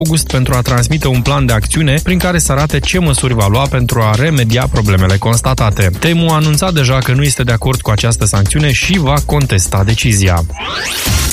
august pentru a transmite un plan de acțiune prin care să arate ce măsuri va lua pentru a remedia problemele constatate. Temu a anunțat deja că nu este de acord cu această sancțiune și va contesta decizia.